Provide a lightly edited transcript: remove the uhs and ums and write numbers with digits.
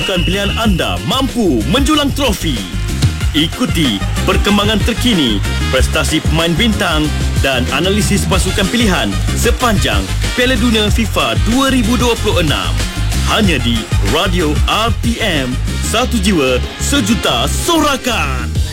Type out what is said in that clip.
pasukan pilihan anda mampu menjulang trofi. Ikuti perkembangan terkini, prestasi pemain bintang dan analisis pasukan pilihan sepanjang Piala Dunia FIFA 2026. Hanya di Radio RTM, satu jiwa sejuta sorakan.